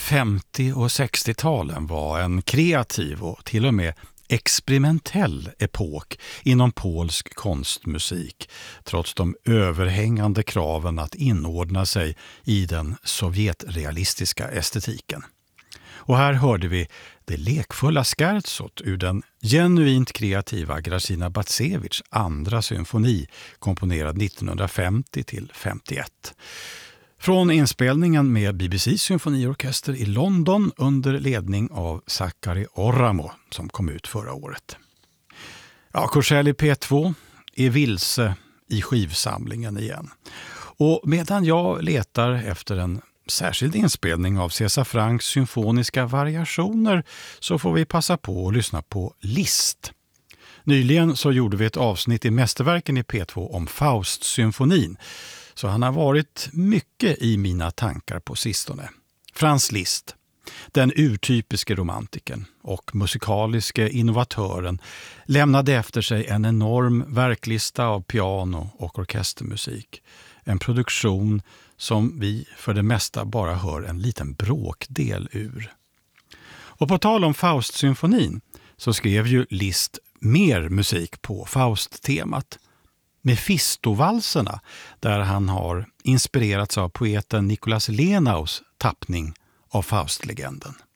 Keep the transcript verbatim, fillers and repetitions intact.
femtio- och sextiotalen var en kreativ och till och med experimentell epok inom polsk konstmusik, trots de överhängande kraven att inordna sig i den sovjetrealistiska estetiken. Och här hörde vi det lekfulla scherzot ur den genuint kreativa Grażyna Bacewicz andra symfoni, komponerad nittonhundrafemtio till femtioett. Från inspelningen med B B C:s symfoniorkester i London under ledning av Sakari Oramo som kom ut förra året. Ja, Korsell i P två är vilse i skivsamlingen igen. Och medan jag letar efter en särskild inspelning av César Franks symfoniska variationer så får vi passa på att lyssna på Liszt. Nyligen så gjorde vi ett avsnitt i Mästerverken i P två om Faust-symfonin. Så han har varit mycket i mina tankar på sistone. Franz Liszt, den urtypiske romantiken och musikaliske innovatören, lämnade efter sig en enorm verklista av piano- och orkestermusik. En produktion som vi för det mesta bara hör en liten bråkdel ur. Och på tal om Faust-symfonin så skrev ju Liszt mer musik på Faust-temat. Mephisto-valserna, där han har inspirerats av poeten Nicolas Lenaus tappning av Faust-legenden.